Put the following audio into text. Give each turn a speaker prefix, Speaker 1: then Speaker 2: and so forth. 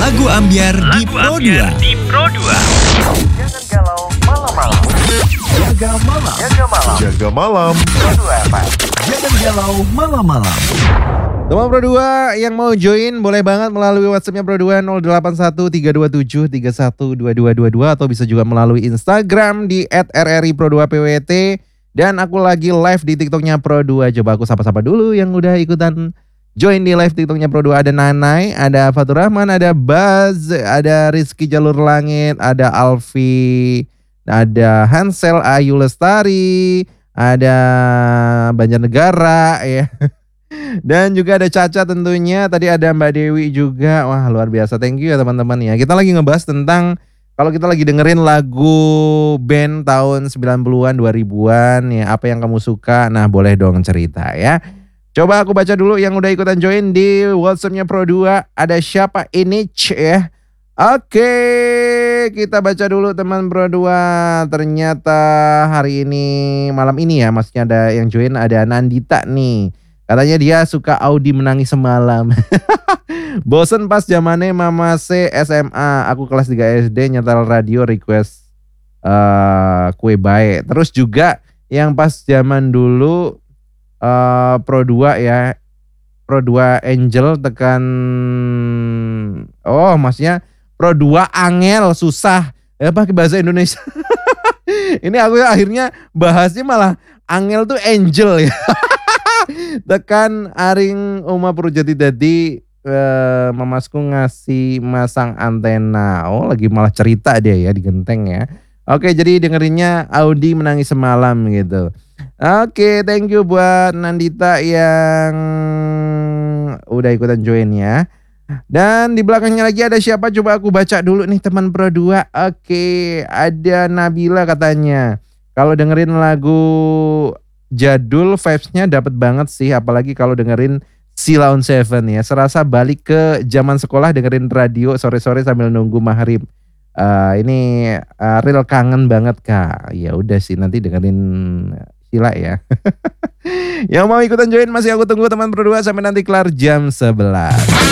Speaker 1: Lagu Ambyar di Pro 2.
Speaker 2: Jangan galau malam-malam.
Speaker 1: Jaga malam.
Speaker 3: Jaga malam.
Speaker 2: Pro 2 FM.
Speaker 1: Jangan galau malam-malam.
Speaker 4: Teman Pro 2 yang mau join boleh banget melalui WhatsApp-nya Pro 2 081327312222 atau bisa juga melalui Instagram di @rripro2pwt dan aku lagi live di TikToknya Pro 2. Coba aku sapa-sapa dulu yang udah ikutan join di live TikToknya Pro 2. Ada Nanai, ada Fatur Rahman, ada Baz, ada Rizky Jalur Langit, ada Alfi, ada Hansel Ayu Lestari, ada Banjarnegara ya. Dan juga ada Caca tentunya. Tadi ada Mbak Dewi juga. Wah luar biasa. Thank you ya teman-teman ya. Kita lagi ngebahas tentang kalau kita lagi dengerin lagu band tahun 90-an 2000-an ya, apa yang kamu suka. Nah boleh dong cerita ya. Coba aku baca dulu yang udah ikutan join di WhatsApp-nya Pro 2. Ada siapa ini ya. Oke, kita baca dulu teman Pro 2. Ternyata hari ini, malam ini ya, maksudnya ada yang join, ada Nandita nih. Katanya dia suka Audi Menangis Semalam. Bosen pas zamannya Mama C SMA. Aku kelas 3 SD nyetel radio request kue bae. Terus juga yang pas zaman dulu Pro 2 ya. Pro 2 Angel tekan. Oh maksudnya Pro 2 Angel susah. Ya pakai bahasa Indonesia. Ini aku akhirnya bahasnya malah Angel tuh Angel ya. Tekan aring Uma Purjati dadi mamasku ngasih masang antena. Oh lagi malah cerita dia ya di genteng ya. Oke jadi dengerinnya Audi Menangis Semalam gitu. Oke thank you buat Nandita yang udah ikutan join ya. Dan di belakangnya lagi ada siapa, coba aku baca dulu nih teman Pro 2. Oke ada Nabila katanya. Kalau dengerin lagu jadul vibes-nya dapat banget sih, apalagi kalau dengerin Silaun Seven ya. Serasa balik ke zaman sekolah dengerin radio sore-sore sambil nunggu maghrib. Ini real kangen banget Kak. Ya udah sih nanti dengerin Sila ya. Yang mau ikutan join masih aku tunggu teman Pro 2 sampai nanti kelar jam 11.